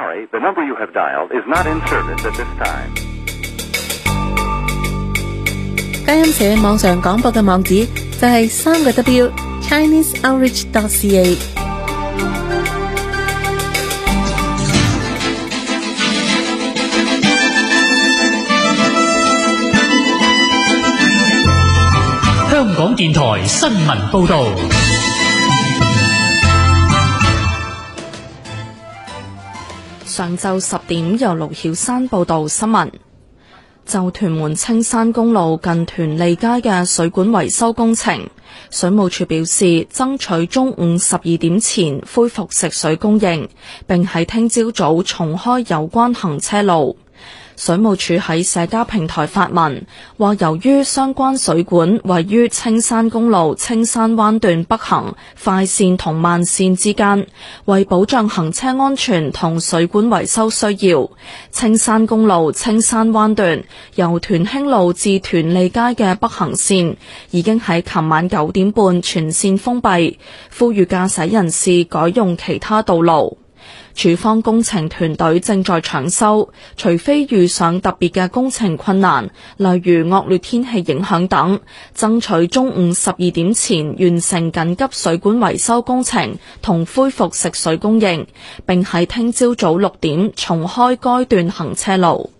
sorry, the number you have dialed is not in service at this time. 佳音社網上廣播嘅網址就係3W ChineseOutreach.ca。 香港電台新聞報道。 上晝10點，由盧曉山報道新聞。就屯門青山公路近屯利街嘅水管維修工程，水務署表示爭取中午12點前恢復食水供應，並喺聽朝早重開有關行車路。水務署喺社交平台發文，話由於相關水管位於青山公路青山灣段北行快線同慢線之間，為保障行車安全同水管維修需要，青山公路青山灣段由屯興路至屯利街嘅北行線已經喺琴晚9點半全線封閉，呼籲駕駛人士改用其他道路。署方工程團隊正在搶修，除非遇上特別嘅工程困難，例如惡劣天氣影響等，爭取中午12點前完成緊急水管維修工程同恢復食水供應，並喺聽朝早6點重開該段行車路。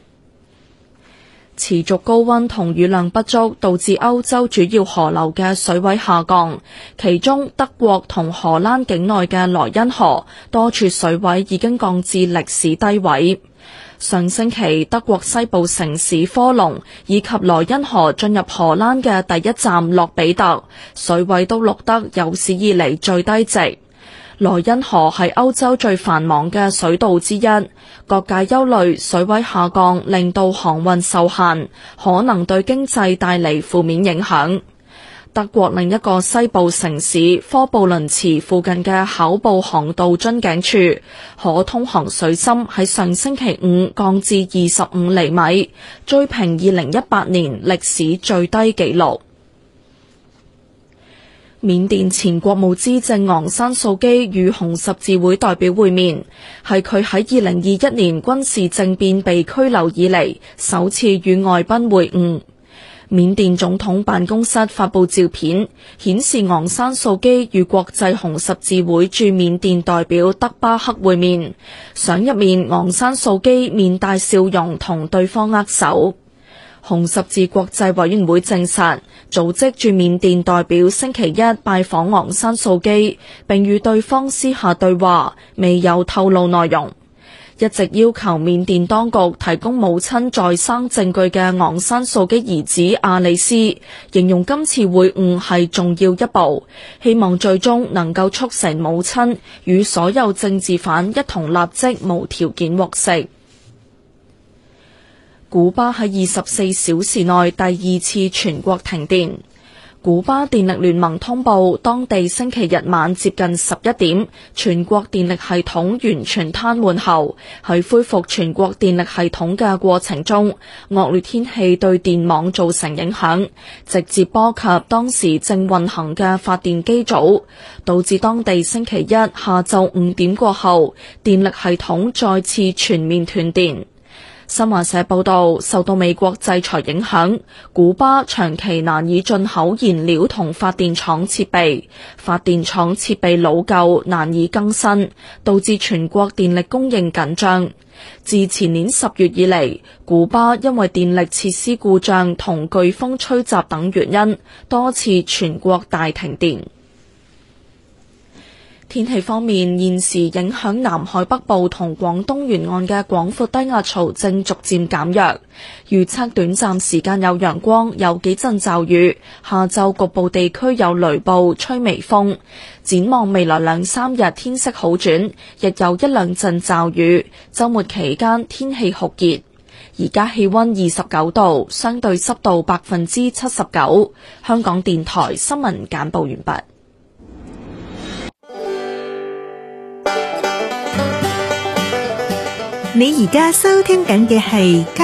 持續高溫同雨量不足，導致歐洲主要河流嘅水位下降，其中德國同荷蘭境內嘅萊茵河多處水位已經降至歷史低位。上星期，德國西部城市科隆以及萊茵河進入荷蘭嘅第一站洛比特，水位都錄得有史以嚟最低值。萊茵河係歐洲最繁忙嘅水道之一，各界憂慮水位下降令到航運受限，可能對經濟帶嚟負面影響。德國另一個西部城市科布倫茨附近嘅考布航道樽頸處，可通航水深喺上星期五降至25厘米，追平2018年歷史最低紀錄。緬甸前國務資政昂山素基與紅十字會代表會面，係佢喺2021年軍事政變被拘留以嚟首次與外賓會晤。緬甸總統辦公室發布照片，顯示昂山素基與國際紅十字會駐緬甸代表德巴克會面，相入面昂山素基面帶笑容同對方握手。紅十字國際委員會證實，組織駐緬甸代表星期一拜訪昂山素基，並與對方私下對話，未有透露內容。一直要求緬甸當局提供母親在生證據嘅昂山素基兒子阿里斯，形容今次會晤係重要一步，希望最終能夠促成母親與所有政治犯一同立即無條件獲釋。古巴喺24小時內第2次全國停電。古巴電力聯盟通報，當地星期日晚接近11點，全國電力系統完全癱瘓後，喺恢復全國電力系統嘅過程中，惡劣天氣對電網造成影響，直接波及當時正運行嘅發電機組，導致當地星期一下晝5點過後，電力系統再次全面斷電。新華社報道，受到美國制裁影響，古巴長期難以進口燃料同發電廠設備，發電廠設備老舊難以更新，導致全國電力供應緊張。自前年10月以嚟，古巴因為電力設施故障同颶風吹襲等原因，多次全國大停電。天氣方面，現時影響南海北部同廣東沿岸嘅廣闊低壓槽正逐漸減弱，預測短暫時間有陽光，有幾陣驟雨，下晝局部地區有雷暴，吹微風。展望未來2-3日天色好轉，亦有1-2陣驟雨，週末期間天氣酷熱。而家氣溫29度，相對濕度79%。香港電台新聞簡報完畢。 你而家收聽緊嘅係